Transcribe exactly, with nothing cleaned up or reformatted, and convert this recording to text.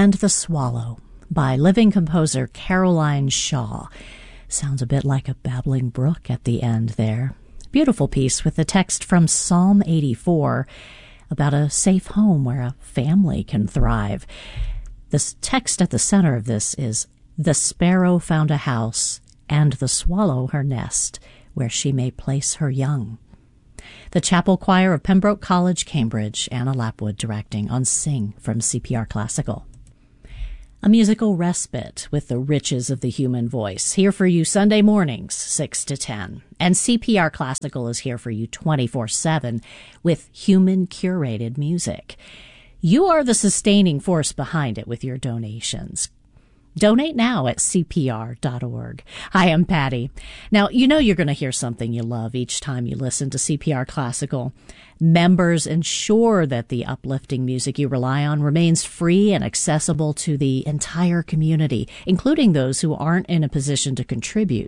And the Swallow by living composer Caroline Shaw. Sounds a bit like a babbling brook at the end there. Beautiful piece with the text from Psalm eighty-four about a safe home where a family can thrive. The text at the center of this is, "The sparrow found a house, and the swallow her nest, where she may place her young." The Chapel Choir of Pembroke College, Cambridge, Anna Lapwood directing on Sing from C P R Classical. A musical respite with the riches of the human voice, here for you Sunday mornings, six to ten. And C P R Classical is here for you twenty-four seven with human-curated music. You are the sustaining force behind it with your donations. Donate now at C P R dot org. Hi, I'm Patty. Now, you know you're going to hear something you love each time you listen to C P R Classical. Members ensure that the uplifting music you rely on remains free and accessible to the entire community, including those who aren't in a position to contribute